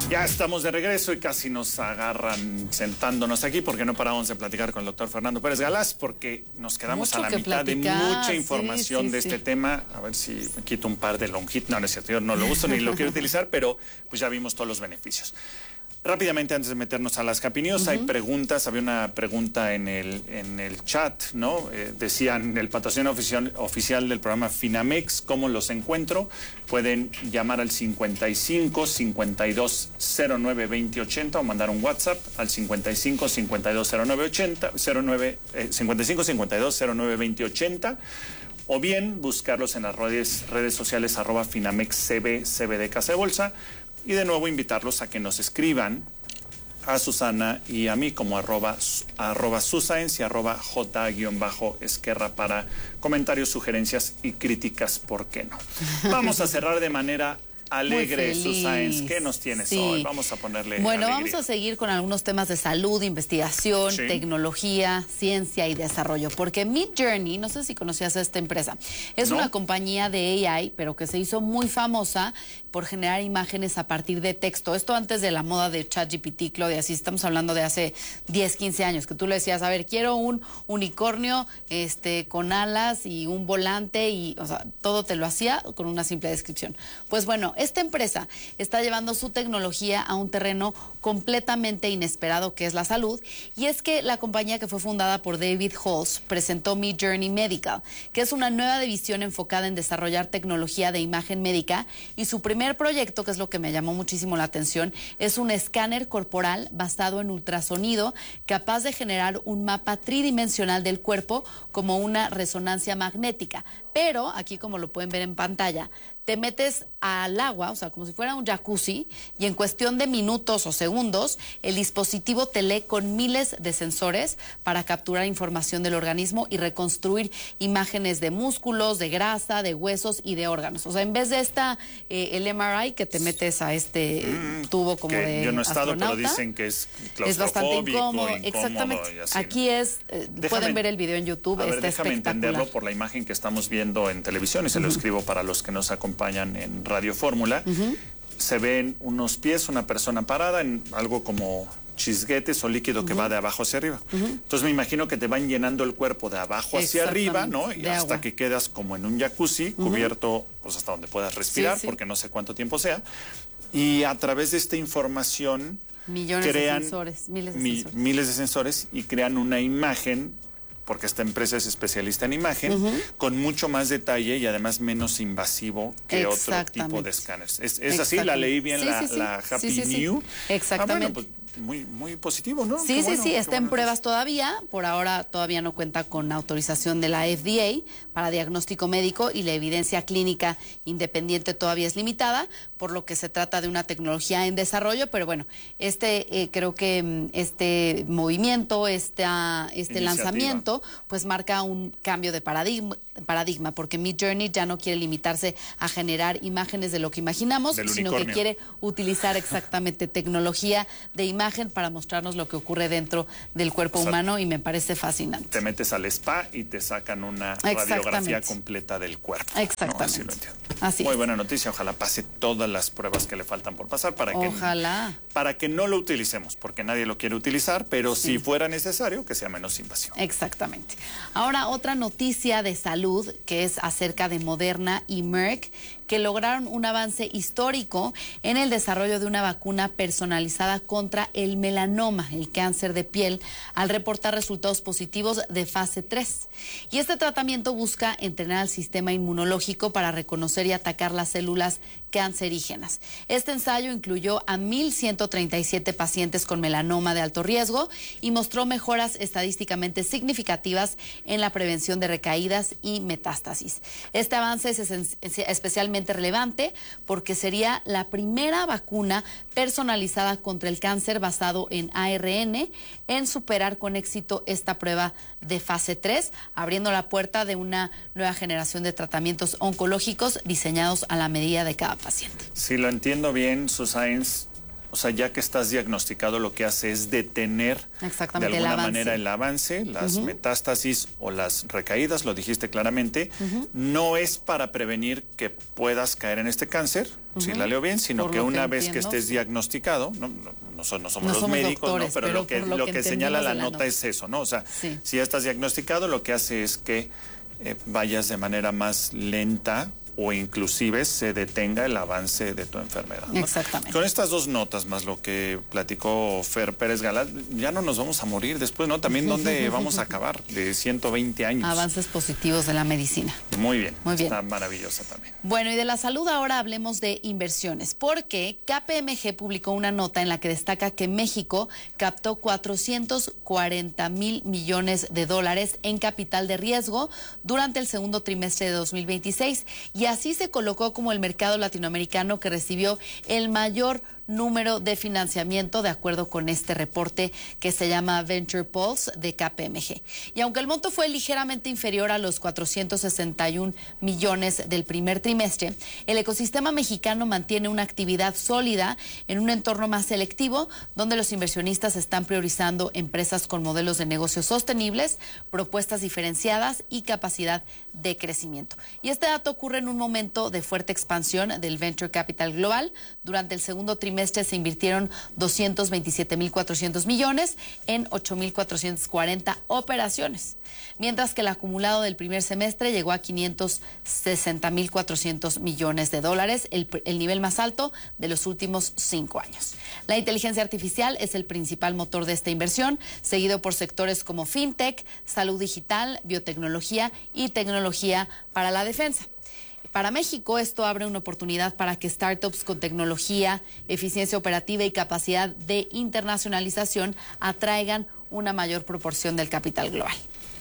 Ya estamos de regreso y casi nos agarran sentándonos aquí porque no paramos de platicar con el doctor Fernando Pérez Galaz porque nos quedamos mucho a la mitad platicar. de mucha información de este sí. tema. A ver si me quito un par de longitud. No, no es cierto, yo no lo uso ni lo quiero utilizar, pero pues ya vimos todos los beneficios. Rápidamente, antes de meternos a las Happy News, hay preguntas. Había una pregunta en el chat, ¿no? Decían, el patrocinador oficial del programa Finamex, ¿cómo los encuentro? Pueden llamar al 55 52 09 2080 o mandar un WhatsApp al 55 52 09 80, 55 52 09 2080. O bien buscarlos en las redes sociales @FinamexCB, CB de Casa de Bolsa. Y de nuevo invitarlos a que nos escriban a Susana y a mí como @Susaens y @J_Esquerra para comentarios, sugerencias y críticas, ¿por qué no? Vamos a cerrar de manera alegre, Susaens. ¿Qué nos tienes hoy? Vamos a ponerle Bueno, alegría. vamos a seguir con algunos temas de salud, investigación, tecnología, ciencia y desarrollo. Porque Midjourney, no sé si conocías a esta empresa, es una compañía de AI, pero que se hizo muy famosa por generar imágenes a partir de texto. Esto antes de la moda de ChatGPT, Claudia, así estamos hablando de hace 10, 15 años, que tú le decías, a ver, quiero un unicornio con alas y un volante y, o sea, todo te lo hacía con una simple descripción. Pues bueno, esta empresa está llevando su tecnología a un terreno completamente inesperado, que es la salud, y es que la compañía, que fue fundada por David Halls, presentó Midjourney Medical, que es una nueva división enfocada en desarrollar tecnología de imagen médica, y su primer proyecto, que es lo que me llamó muchísimo la atención, es un escáner corporal basado en ultrasonido, capaz de generar un mapa tridimensional del cuerpo como una resonancia magnética. Pero, aquí como lo pueden ver en pantalla, te metes al agua, o sea, como si fuera un jacuzzi, y en cuestión de minutos o segundos, el dispositivo te lee con miles de sensores para capturar información del organismo y reconstruir imágenes de músculos, de grasa, de huesos y de órganos. O sea, en vez de el MRI, que te metes a este tubo como que de yo no he estado, astronauta, pero dicen que es bastante incómodo. Exactamente. Así, aquí pueden ver el video en YouTube. A ver, está déjame espectacular. entenderlo por la imagen que estamos viendo en televisión, y se lo escribo para los que nos acompañan en Radio Fórmula. Se ven unos pies, una persona parada en algo como chisguetes o líquido que va de abajo hacia arriba. Entonces me imagino que te van llenando el cuerpo de abajo hacia arriba, ¿no? Y hasta que quedas como en un jacuzzi, cubierto pues hasta donde puedas respirar, porque no sé cuánto tiempo sea. Y a través de esta información millones de sensores, miles de sensores, y crean una imagen, porque esta empresa es especialista en imagen, con mucho más detalle y además menos invasivo que otro tipo de escáneres. ¿Es así? ¿La leí bien la Happy New? Exactamente. Bueno, pues muy positivo, ¿no? Sí, está en pruebas todavía. Por ahora todavía no cuenta con autorización de la FDA para diagnóstico médico, y la evidencia clínica independiente todavía es limitada, por lo que se trata de una tecnología en desarrollo. Pero bueno, creo que este movimiento, este lanzamiento, pues marca un cambio de paradigma, porque Midjourney ya no quiere limitarse a generar imágenes de lo que imaginamos, sino que quiere utilizar exactamente tecnología de imagen para mostrarnos lo que ocurre dentro del cuerpo humano, y me parece fascinante. Te metes al spa y te sacan una radiografía completa del cuerpo. Exactamente. ¿No? Así lo entiendo. Así Muy buena noticia. Ojalá pase todas las pruebas que le faltan por pasar para que no lo utilicemos, porque nadie lo quiere utilizar, pero si fuera necesario, que sea menos invasivo. Exactamente. Ahora, otra noticia de salud, que es acerca de Moderna y Merck, que lograron un avance histórico en el desarrollo de una vacuna personalizada contra el melanoma, el cáncer de piel, al reportar resultados positivos de fase 3. Y este tratamiento busca entrenar al sistema inmunológico para reconocer y atacar las células cancerígenas. Este ensayo incluyó a 1,137 pacientes con melanoma de alto riesgo y mostró mejoras estadísticamente significativas en la prevención de recaídas y metástasis. Este avance es especialmente relevante porque sería la primera vacuna personalizada contra el cáncer basado en ARN en superar con éxito esta prueba de fase 3, abriendo la puerta de una nueva generación de tratamientos oncológicos diseñados a la medida de cada paciente. Si lo entiendo bien, Susaens, O sea, ya que estás diagnosticado, lo que hace es detener de alguna manera el avance, las metástasis o las recaídas, lo dijiste claramente. No es para prevenir que puedas caer en este cáncer, si la leo bien, sino que una vez que estés diagnosticado, no somos los médicos, doctores, pero lo que señala la nota es eso, ¿no? O sea, si ya estás diagnosticado, lo que hace es que vayas de manera más lenta o inclusive se detenga el avance de tu enfermedad, ¿no? Exactamente. Con estas dos notas, más lo que platicó Fer Pérez Galaz, ya no nos vamos a morir después, ¿no? También dónde vamos a acabar de 120 años. Avances positivos de la medicina. Muy bien. Está maravillosa también. Bueno, y de la salud ahora hablemos de inversiones, porque KPMG publicó una nota en la que destaca que México captó 440,000 millones de dólares en capital de riesgo durante el segundo trimestre de 2026 y así se colocó como el mercado latinoamericano que recibió el mayor número de financiamiento de acuerdo con este reporte que se llama Venture Pulse de KPMG. Y aunque el monto fue ligeramente inferior a los 461 millones del primer trimestre, el ecosistema mexicano mantiene una actividad sólida en un entorno más selectivo donde los inversionistas están priorizando empresas con modelos de negocios sostenibles, propuestas diferenciadas y capacidad de crecimiento. Y este dato ocurre en un momento de fuerte expansión del Venture Capital global. Durante el segundo trimestre se invirtieron 227,400 millones en 8,440 operaciones, mientras que el acumulado del primer semestre llegó a 560,400 millones de dólares, el nivel más alto de los últimos 5 años. La inteligencia artificial es el principal motor de esta inversión, seguido por sectores como fintech, salud digital, biotecnología y tecnología para la defensa. Para México, esto abre una oportunidad para que startups con tecnología, eficiencia operativa y capacidad de internacionalización atraigan una mayor proporción del capital global.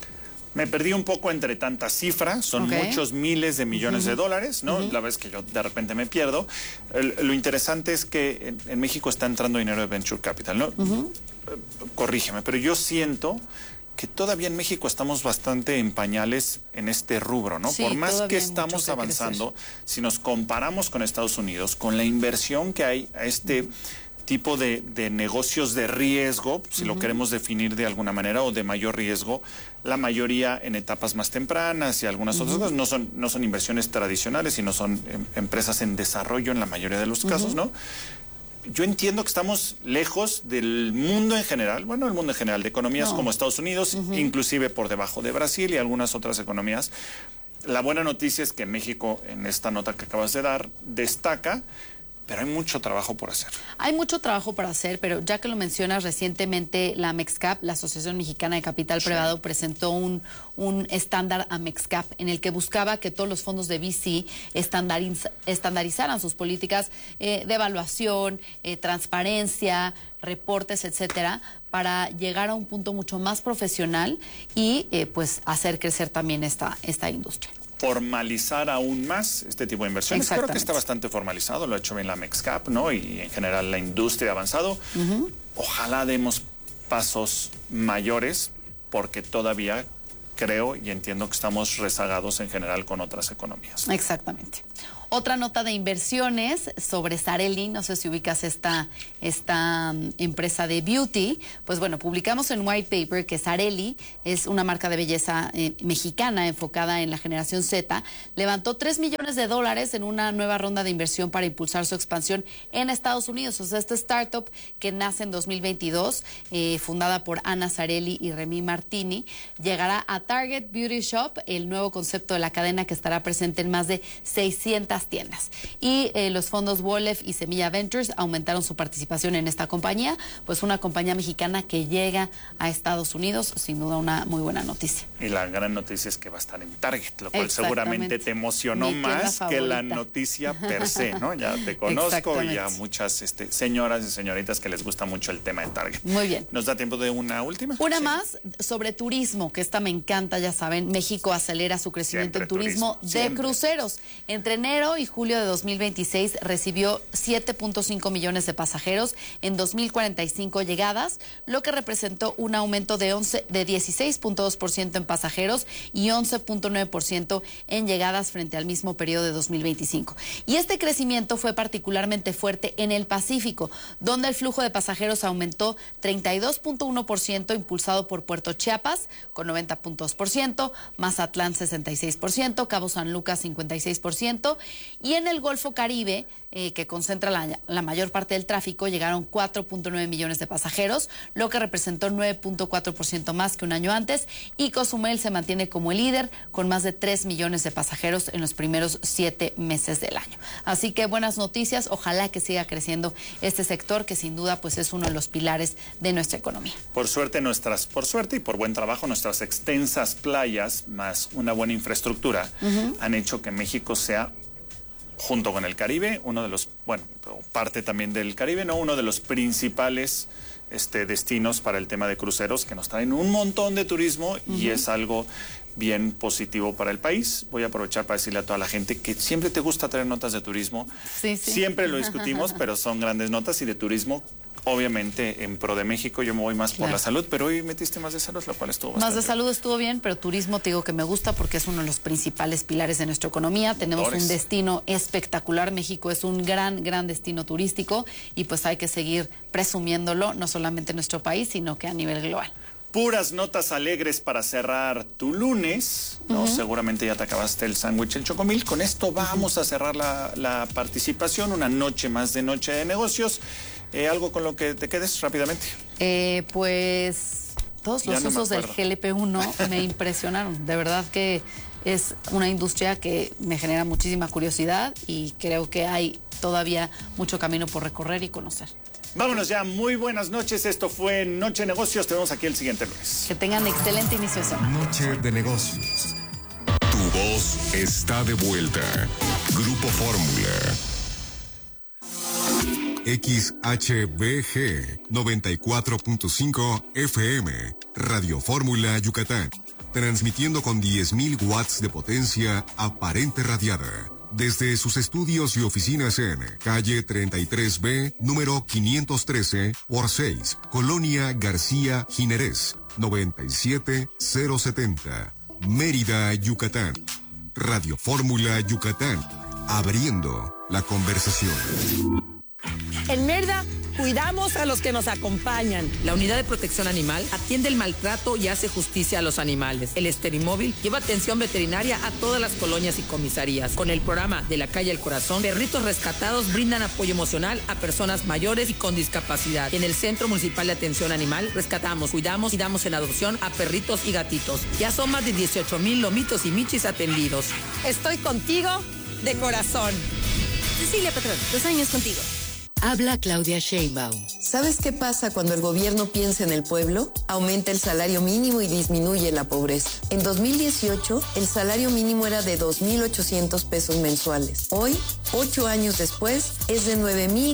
Me perdí un poco entre tantas cifras, son muchos miles de millones de dólares, ¿no? La vez que yo de repente me pierdo. Lo interesante es que en México está entrando dinero de Venture Capital, ¿no? Corrígeme, pero yo siento que todavía en México estamos bastante en pañales en este rubro, ¿no? Sí, por más que estamos avanzando, si nos comparamos con Estados Unidos, con la inversión que hay a este tipo de negocios de riesgo, si lo queremos definir de alguna manera, o de mayor riesgo, la mayoría en etapas más tempranas y algunas otras cosas, no son inversiones tradicionales, sino son empresas en desarrollo en la mayoría de los casos, ¿no? Yo entiendo que estamos lejos del mundo en general, el mundo en general, de economías como Estados Unidos, inclusive por debajo de Brasil y algunas otras economías. La buena noticia es que México, en esta nota que acabas de dar, destaca, pero hay mucho trabajo por hacer. Hay mucho trabajo por hacer, pero ya que lo mencionas, recientemente la Mexcap, la Asociación Mexicana de Capital Privado, presentó un estándar a Mexcap en el que buscaba que todos los fondos de VC estandarizaran sus políticas de evaluación, transparencia, reportes, etcétera, para llegar a un punto mucho más profesional y pues hacer crecer también esta industria. Formalizar aún más este tipo de inversiones. Creo que está bastante formalizado, lo ha hecho bien la Mexcap, ¿no? Y en general la industria ha avanzado. Ojalá demos pasos mayores, porque todavía creo y entiendo que estamos rezagados en general con otras economías. Exactamente. Otra nota de inversiones sobre Sarelli, no sé si ubicas esta empresa de beauty. Pues bueno, publicamos en White Paper que Sarelli es una marca de belleza mexicana enfocada en la generación Z. Levantó $3 millones en una nueva ronda de inversión para impulsar su expansión en Estados Unidos. O sea, esta startup que nace en 2022, fundada por Ana Sarelli y Remy Martini, llegará a Target Beauty Shop, el nuevo concepto de la cadena que estará presente en más de 600 tiendas. Y los fondos Wolef y Semilla Ventures aumentaron su participación en esta compañía, pues una compañía mexicana que llega a Estados Unidos, sin duda una muy buena noticia. Y la gran noticia es que va a estar en Target, lo cual seguramente te emocionó más que la noticia per se, ¿no? Ya te conozco y a muchas señoras y señoritas que les gusta mucho el tema de Target. Muy bien. ¿Nos da tiempo de una última? Una más sobre turismo, que esta me encanta, ya saben. México acelera su crecimiento en turismo de cruceros. Entre enero enero y julio de 2026 recibió 7.5 millones de pasajeros en 2.045 llegadas, lo que representó un aumento de 16.2% en pasajeros y 11.9% en llegadas frente al mismo periodo de 2025. Y este crecimiento fue particularmente fuerte en el Pacífico, donde el flujo de pasajeros aumentó 32.1%, impulsado por Puerto Chiapas con 90.2%, Mazatlán 66%, Cabo San Lucas 56%, y en el Golfo Caribe, que concentra la mayor parte del tráfico, llegaron 4.9 millones de pasajeros, lo que representó 9.4% más que un año antes, y Cozumel se mantiene como el líder con más de 3 millones de pasajeros en los primeros 7 meses del año. Así que buenas noticias, ojalá que siga creciendo este sector, que sin duda pues es uno de los pilares de nuestra economía. Por suerte y por buen trabajo, nuestras extensas playas más una buena infraestructura han hecho que México sea, junto con el Caribe, uno de los, parte también del Caribe, uno de los principales destinos para el tema de cruceros, que nos traen un montón de turismo y es algo bien positivo para el país. Voy a aprovechar para decirle a toda la gente que siempre te gusta traer notas de turismo. Sí. Siempre lo discutimos, pero son grandes notas y de turismo. Obviamente, en pro de México, yo me voy más por la salud, pero hoy metiste más de salud, lo cual estuvo bastante bien. Más de salud estuvo bien, pero turismo te digo que me gusta porque es uno de los principales pilares de nuestra economía. Tenemos un destino espectacular. México es un gran destino turístico y pues hay que seguir presumiéndolo, no solamente en nuestro país, sino que a nivel global. Puras notas alegres para cerrar tu lunes, ¿no? Seguramente ya te acabaste el sándwich, el chocomil. Con esto vamos a cerrar la participación, una noche más de Noche de Negocios. ¿Algo con lo que te quedes rápidamente? Pues todos los usos del GLP-1 me impresionaron. De verdad que es una industria que me genera muchísima curiosidad y creo que hay todavía mucho camino por recorrer y conocer. Vámonos ya, muy buenas noches. Esto fue Noche de Negocios. Te vemos aquí el siguiente lunes. Que tengan excelente inicio de semana. Noche de Negocios. Tu voz está de vuelta. Grupo Fórmula. XHBG 94.5 FM, Radio Fórmula Yucatán, transmitiendo con 10.000 watts de potencia aparente radiada, desde sus estudios y oficinas en calle 33B, número 513 por 6, Colonia García Jiménez, 97070, Mérida, Yucatán. Radio Fórmula Yucatán, abriendo la conversación. En Mérida, cuidamos a los que nos acompañan. La Unidad de Protección Animal atiende el maltrato y hace justicia a los animales. El Esterimóvil lleva atención veterinaria a todas las colonias y comisarías. Con el programa De la Calle al Corazón, perritos rescatados brindan apoyo emocional a personas mayores y con discapacidad. En el Centro Municipal de Atención Animal, rescatamos, cuidamos y damos en adopción a perritos y gatitos. Ya son más de 18,000 lomitos y michis atendidos. Estoy contigo de corazón. Cecilia Patrón, 2 años contigo. Habla Claudia Sheinbaum. ¿Sabes qué pasa cuando el gobierno piensa en el pueblo? Aumenta el salario mínimo y disminuye la pobreza. En 2018, el salario mínimo era de 2.800 pesos mensuales. Hoy, 8 años después, es de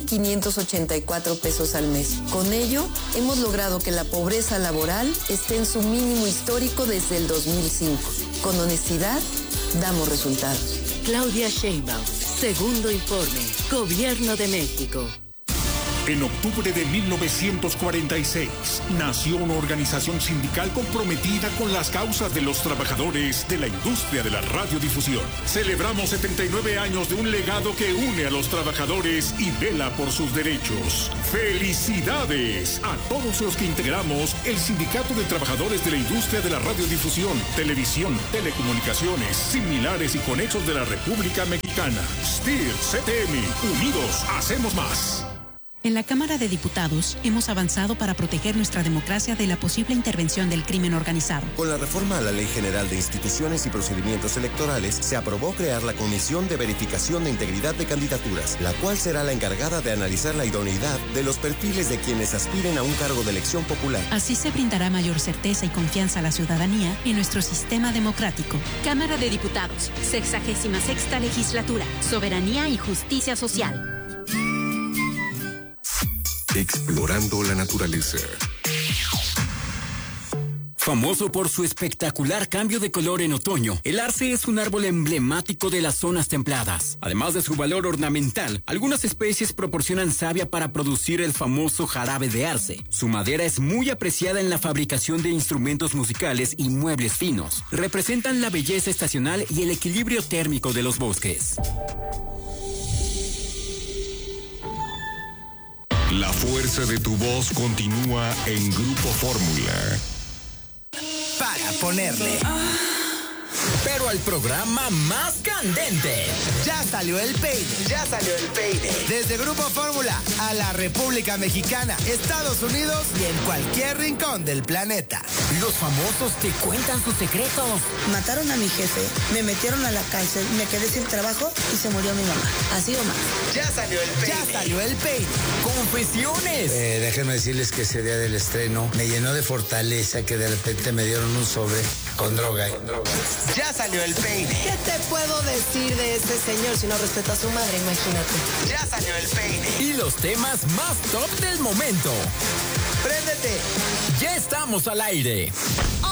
9.584 pesos al mes. Con ello, hemos logrado que la pobreza laboral esté en su mínimo histórico desde el 2005. Con honestidad, damos resultados. Claudia Sheinbaum, segundo informe, Gobierno de México. En octubre de 1946 nació una organización sindical comprometida con las causas de los trabajadores de la industria de la radiodifusión. Celebramos 79 años de un legado que une a los trabajadores y vela por sus derechos. ¡Felicidades a todos los que integramos el Sindicato de Trabajadores de la Industria de la Radiodifusión, Televisión, Telecomunicaciones, similares y conexos de la República Mexicana! STIR, CTM, unidos hacemos más. En la Cámara de Diputados hemos avanzado para proteger nuestra democracia de la posible intervención del crimen organizado. Con la reforma a la Ley General de Instituciones y Procedimientos Electorales, se aprobó crear la Comisión de Verificación de Integridad de Candidaturas, la cual será la encargada de analizar la idoneidad de los perfiles de quienes aspiren a un cargo de elección popular. Así se brindará mayor certeza y confianza a la ciudadanía en nuestro sistema democrático. Cámara de Diputados, 66ª Legislatura, Soberanía y Justicia Social. Explorando la naturaleza. Famoso por su espectacular cambio de color en otoño, el arce es un árbol emblemático de las zonas templadas. Además de su valor ornamental, algunas especies proporcionan savia para producir el famoso jarabe de arce. Su madera es muy apreciada en la fabricación de instrumentos musicales y muebles finos. Representan la belleza estacional y el equilibrio térmico de los bosques. La fuerza de tu voz continúa en Grupo Fórmula. Para ponerle pero al programa más candente. Ya salió el peine. Desde Grupo Fórmula a la República Mexicana, Estados Unidos y en cualquier rincón del planeta. Los famosos te cuentan sus secretos. Mataron a mi jefe, me metieron a la cárcel, me quedé sin trabajo y se murió mi mamá. Así o más. Ya salió el peine. Confesiones. Déjenme decirles que ese día del estreno me llenó de fortaleza que de repente me dieron un sobre con droga. Ya salió el peine. ¿Qué te puedo decir de este señor si no respeta a su madre? Imagínate. Ya salió el peine. Y los temas más top del momento. ¡Préndete! Ya estamos al aire.